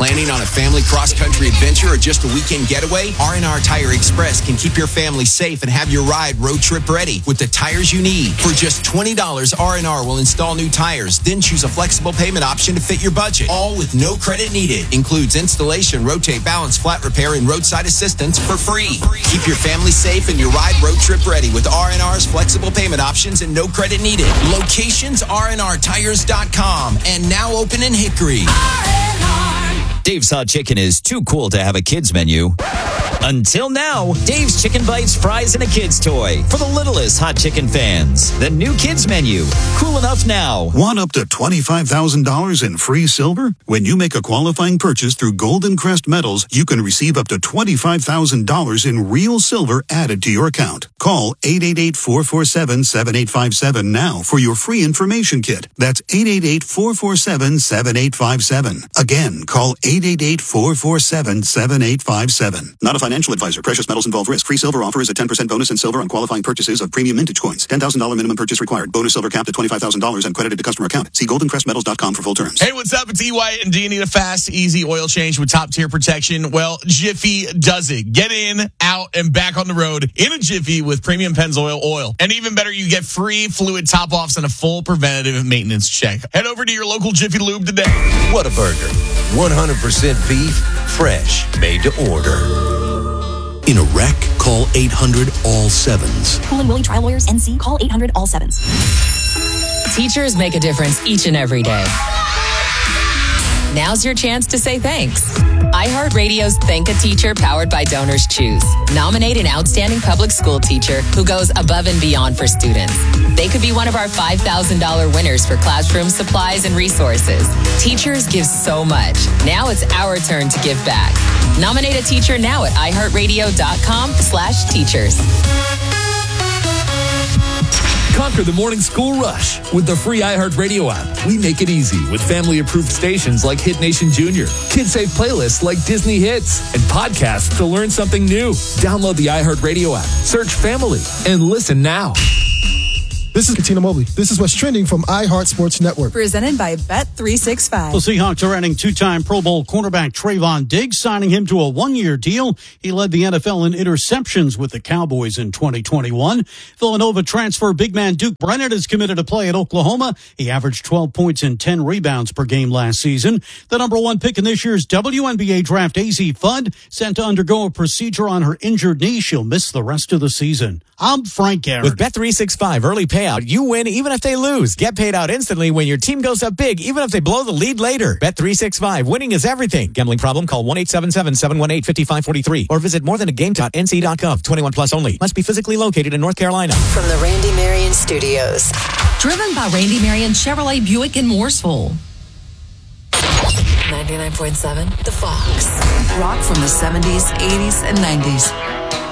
Planning on a family cross-country adventure or just a weekend getaway? R&R Tire Express can keep your family safe and have your ride road trip ready with the tires you need. For just $20, R&R will install new tires, then choose a flexible payment option to fit your budget. All with no credit needed. Includes installation, rotate, balance, flat repair, and roadside assistance for free. Keep your family safe and your ride road trip ready with R&R's flexible payment options and no credit needed. Locations rnrtires.com and now open in Hickory. Dave's Hot Chicken is too cool to have a kids menu. Until now, Dave's Chicken Bites, fries, and a kid's toy. For the littlest hot chicken fans. The new kids menu. Cool enough now. Want up to $25,000 in free silver? When you make a qualifying purchase through Golden Crest Metals, you can receive up to $25,000 in real silver added to your account. Call 888-447-7857 now for your free information kit. That's 888-447-7857. Again, call 888-447-7857. Not a financial advisor. Precious metals involve risk. Free silver offer is a 10% bonus in silver on qualifying purchases of premium mintage coins. $10,000 minimum purchase required. Bonus silver capped at $25,000 and credited to customer account. See goldencrestmetals.com for full terms. Hey, what's up? It's EY, and do you need a fast, easy oil change with top-tier protection? Well, Jiffy does it. Get in, out, and back on the road in a Jiffy with premium Pennzoil oil. And even better, you get free fluid top-offs and a full preventative maintenance check. Head over to your local Jiffy Lube today. What a burger. 100% beef, fresh, made to order. In a wreck, call 800-ALL-7s. Cool and Willie Trial Lawyers, NC. Call 800-ALL-7s. Teachers make a difference each and every day. Now's your chance to say thanks. iHeartRadio's Thank a Teacher, powered by Donors Choose. Nominate an outstanding public school teacher who goes above and beyond for students. They could be one of our $5,000 winners for classroom supplies and resources. Teachers give so much. Now it's our turn to give back. Nominate a teacher now at iHeartRadio.com/teachers. Conquer the morning school rush with the free iHeartRadio app. We make it easy with family-approved stations like Hit Nation Junior, kid-safe playlists like Disney Hits, and podcasts to learn something new. Download the iHeartRadio app, search Family, and listen now. This is Katina Mobley. This is what's trending from iHeart Sports Network. Presented by Bet365. The Seahawks are adding two-time Pro Bowl cornerback Trayvon Diggs, signing him to a one-year deal. He led the NFL in interceptions with the Cowboys in 2021. Villanova transfer big man Duke Brennan is committed to play at Oklahoma. He averaged 12 points and 10 rebounds per game last season. The number one pick in this year's WNBA draft, AZ Fudd, sent to undergo a procedure on her injured knee. She'll miss the rest of the season. I'm Frank Aaron. With Bet365 early payout, you win even if they lose. Get paid out instantly when your team goes up big, even if they blow the lead later. Bet365. Winning is everything. Gambling problem? Call 1-877-718-5543 or visit morethanagame.nc.gov. 21 plus only. Must be physically located in North Carolina. From the Randy Marion Studios. Driven by Randy Marion Chevrolet Buick in Mooresville. 99.7 The Fox. Rock from the 70s, 80s, and 90s.